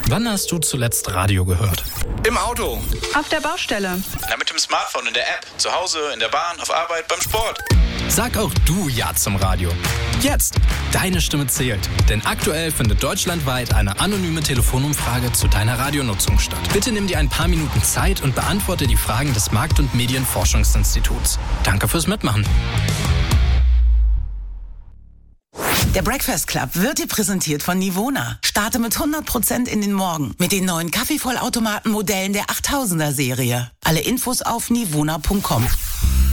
Wann hast du zuletzt Radio gehört? Im Auto. Auf der Baustelle. Na, mit dem Smartphone, in der App. Zu Hause, in der Bahn, auf Arbeit, beim Sport. Sag auch du Ja zum Radio. Jetzt! Deine Stimme zählt. Denn aktuell findet deutschlandweit eine anonyme Telefonumfrage zu deiner Radionutzung statt. Bitte nimm dir ein paar Minuten Zeit und beantworte die Fragen des Markt- und Medienforschungsinstituts. Danke fürs Mitmachen. Der Breakfast Club wird dir präsentiert von Nivona. Starte mit 100% in den Morgen mit den neuen Kaffeevollautomaten-Modellen der 8000er Serie. Alle Infos auf nivona.com.